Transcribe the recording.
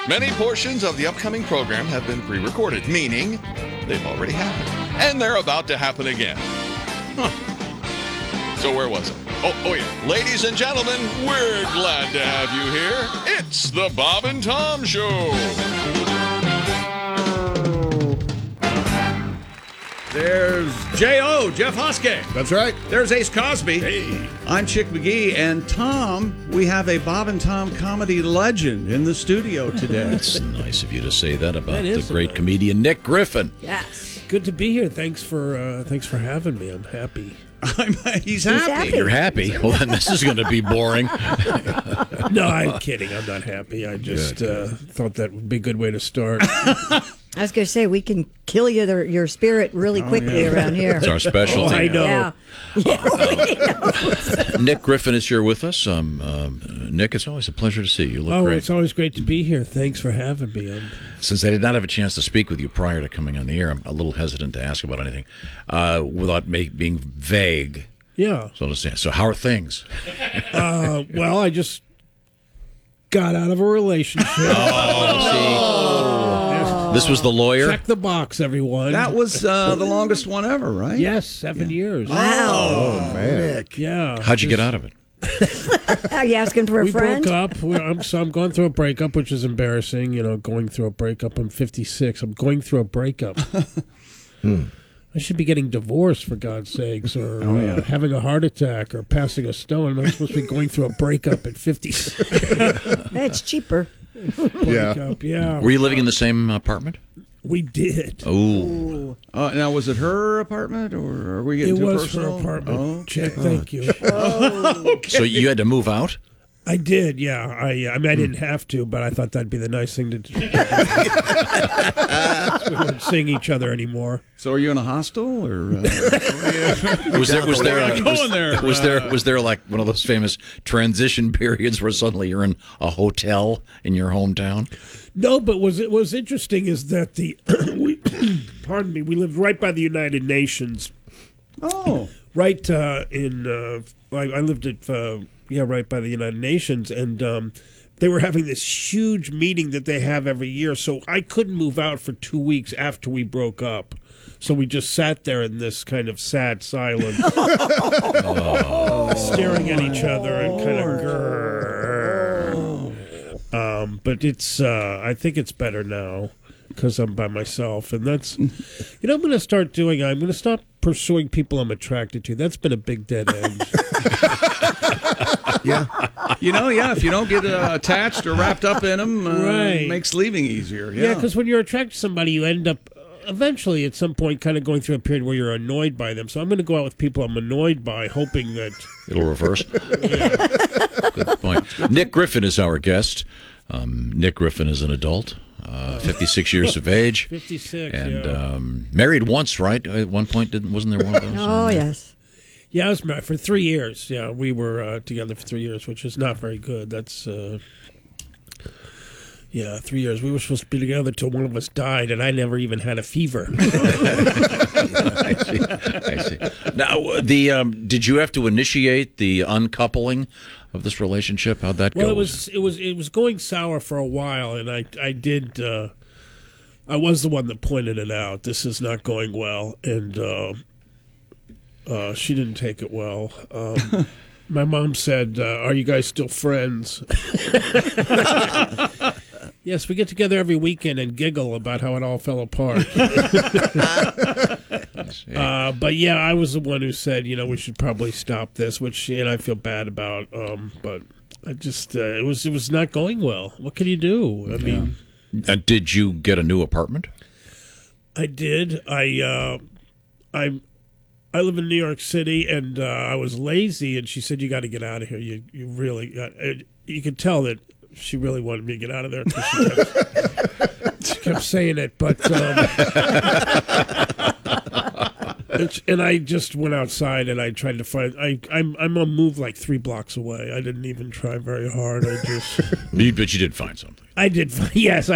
Many portions of the upcoming program have been pre-recorded, meaning they've already happened. And they're about to happen again. So where was it? Oh yeah. Ladies and gentlemen, we're glad to have you here. It's the Bob and Tom Show. There's J.O., Jeff Hoskey. That's right. There's Ace Cosby. Hey. I'm Chick McGee. And Tom, we have a Bob and Tom comedy legend in the studio today. That's nice of you to say that about That the is great nice. comedian Nick Griffin. Yes. Good to be here. Thanks for having me. I'm happy. He's happy. You're happy? Well, then this is going to be boring. No, I'm kidding. I'm not happy. I just thought that would be a good way to start. I was going to say, we can kill your spirit really quickly around here. It's our specialty. I know. Yeah. Nick Griffin is here with us. Nick, it's always a pleasure to see you. You look great. It's always great to be here. Thanks for having me. Since I did not have a chance to speak with you prior to coming on the air, I'm a little hesitant to ask about anything without being vague. Yeah. So to say. So how are things? Well, I just got out of a relationship. This was the lawyer? Check the box, everyone. That was the longest one ever, right? Yes, 7 years. Wow. Oh, man. Yeah. How'd you get out of it? Are you asking for a We friend? broke up. I'm going through a breakup, which is embarrassing. Going through a breakup. I'm 56. I'm going through a breakup. I should be getting divorced, for God's sakes, or having a heart attack, or passing a stone. I'm supposed to be going through a breakup at 56. Hey, it's cheaper. Breakup, yeah. Were you living in the same apartment? We did. Oh. Now, was it her apartment, or are we getting It too was personal? her apartment. Oh, Chick, thank you. So you had to move out? I did, yeah. I mean, I didn't have to, but I thought that'd be the nice thing to do. We wouldn't sing each other anymore. So are you in a hostel, or? Was there like one of those famous transition periods where suddenly you're in a hotel in your hometown? No, but what was interesting is that pardon me, we lived right by the United Nations. Oh. Right I lived at right by the United Nations, and they were having this huge meeting that they have every year. So I couldn't move out for 2 weeks after we broke up. So we just sat there in this kind of sad silence, staring at each other and kind of but it's I think it's better now because I'm by myself, and that's I'm going to start doing. I'm going to stop pursuing people I'm attracted to. That's been a big dead end. Yeah. If you don't get attached or wrapped up in them, Right. it makes leaving easier. Yeah, because when you're attracted to somebody, you end up eventually at some point kind of going through a period where you're annoyed by them. So I'm going to go out with people I'm annoyed by, hoping that... It'll reverse. Good point. Nick Griffin is our guest. Nick Griffin is an adult, 56 years of age. 56, and married once, right? At one point, wasn't there one of those? Oh, yes. Yeah, I was married for 3 years. Yeah, we were together for 3 years, which is not very good. That's... 3 years. We were supposed to be together till one of us died, and I never even had a fever. I see. Now, did you have to initiate the uncoupling of this relationship? How'd that go? Well, it was going sour for a while, and I did. I was the one that pointed it out. This is not going well, and she didn't take it well. My mom said, "Are you guys still friends?" Yes, we get together every weekend and giggle about how it all fell apart. But yeah, I was the one who said, we should probably stop this, which I feel bad about. But I just it was not going well. What can you do? I mean, did you get a new apartment? I did. I live in New York City, and I was lazy, and she said, "You got to get out of here. You really got." You could tell that she really wanted me to get out of there. She kept saying it, but and I just went outside and I tried to find. I'm on move like 3 blocks away. I didn't even try very hard. But you did find something. I did. Yes,